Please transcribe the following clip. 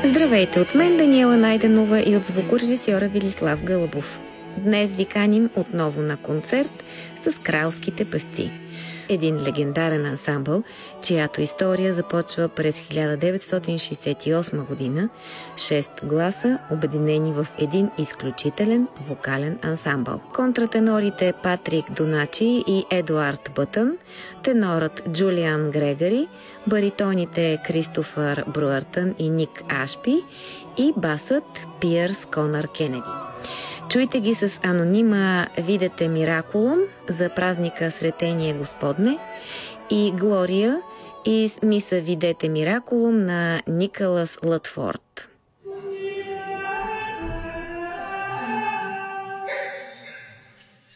Здравейте от мен, Даниела Найденова, и от звукорежисьора Велислав Гълъбов. Днес ви каним отново на концерт с Кралските певци. Един легендарен ансамбъл, чиято история започва през 1968 година, 6 гласа, обединени в един изключителен вокален ансамбъл. Контратенорите Патрик Доначи и Едуард Бътън, тенорът Джулиан Грегори, баритоните Кристофър Бруъртън и Ник Ашпи и басът Пиърс Конър Кенеди. Чуйте ги с анонима «Видете Миракулум» за празника Сретение Господне и «Глория» и «Миса Видете Миракулум» на Никълас Лътфорд.